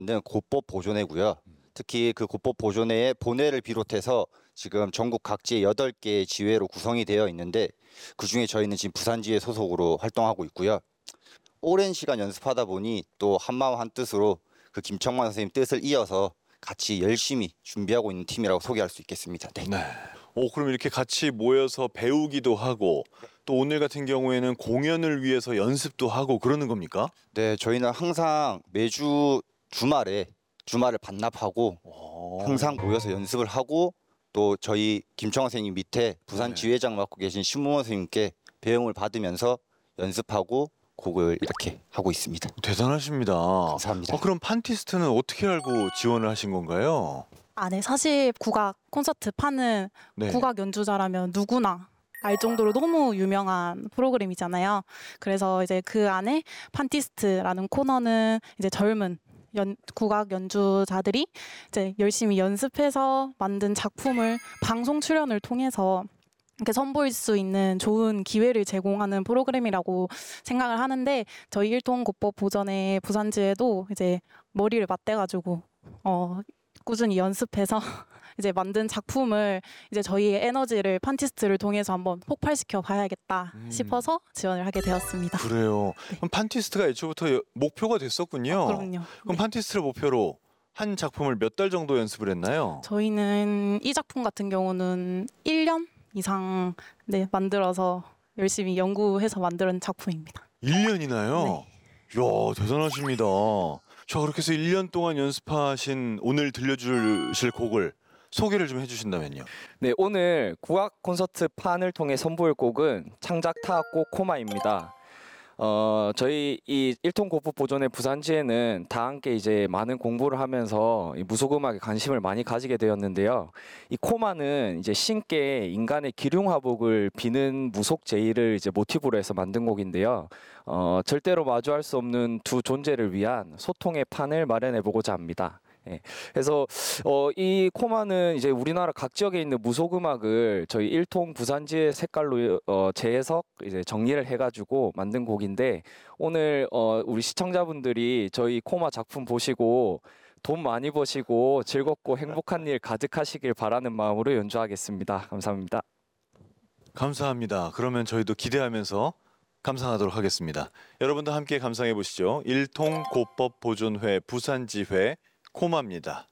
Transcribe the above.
있는 고법 보존회고요. 특히 그 고법 보존회의 본회를 비롯해서 지금 전국 각지의 8개의 지회로 구성이 되어 있는데 그중에 저희는 지금 부산지회 소속으로 활동하고 있고요. 오랜 시간 연습하다 보니 또 한마음 한뜻으로 그 김청만 선생님 뜻을 이어서 같이 열심히 준비하고 있는 팀이라고 소개할 수 있겠습니다. 네. 네. 그럼 이렇게 같이 모여서 배우기도 하고 또 오늘 같은 경우에는 공연을 위해서 연습도 하고 그러는 겁니까? 네, 저희는 항상 매주 주말을 반납하고 항상 모여서 연습을 하고 또 저희 김청환 선생님 밑에 부산 지회장 맡고 계신 신무원 선생님께 배움을 받으면서 연습하고 곡을 이렇게 하고 있습니다. 대단하십니다. 감사합니다. 그럼 판티스트는 어떻게 알고 지원을 하신 건가요? 네, 사실 국악 콘서트 파는 네. 국악 연주자라면 누구나 알 정도로 너무 유명한 프로그램이잖아요. 그래서 이제 그 안에 판티스트라는 코너는 이제 젊은 국악 연주자들이 이제 열심히 연습해서 만든 작품을 방송 출연을 통해서 이렇게 선보일 수 있는 좋은 기회를 제공하는 프로그램이라고 생각을 하는데 저희 일통고법 보전의 부산지에도 이제 머리를 맞대가지고 꾸준히 연습해서 이제 만든 작품을 이제 저희의 에너지를 판티스트를 통해서 한번 폭발시켜 봐야겠다 싶어서 지원을 하게 되었습니다. 그래요. 네. 그럼 판티스트가 애초부터 목표가 됐었군요. 그럼요. 그럼 네. 판티스트를 목표로 한 작품을 몇 달 정도 연습을 했나요? 저희는 이 작품 같은 경우는 1년 이상 만들어서 열심히 연구해서 만든 작품입니다. 1년이나요? 네. 이야, 대단하십니다. 자, 그렇게 해서 1년 동안 연습하신 오늘 들려주실 곡을 소개를 좀 해주신다면요. 네, 오늘 국악 콘서트 판을 통해 선보일 곡은 창작 타악곡 코마입니다. 저희 이 일통고법 보존의 부산지에는 다 함께 이제 많은 공부를 하면서 이 무속음악에 관심을 많이 가지게 되었는데요. 이 코마는 이제 신께 인간의 기륭화복을 비는 무속 제의를 이제 모티브로 해서 만든 곡인데요. 절대로 마주할 수 없는 두 존재를 위한 소통의 판을 마련해 보고자 합니다. 예. 그래서 이 코마는 이제 우리나라 각 지역에 있는 무속음악을 저희 일통 부산지의 색깔로 재해석 이제 정리를 해가지고 만든 곡인데 오늘 우리 시청자분들이 저희 코마 작품 보시고 돈 많이 버시고 즐겁고 행복한 일 가득하시길 바라는 마음으로 연주하겠습니다. 감사합니다. 감사합니다. 그러면 저희도 기대하면서 감상하도록 하겠습니다. 여러분도 함께 감상해 보시죠. 일통고법 보존회 부산지회 코마입니다.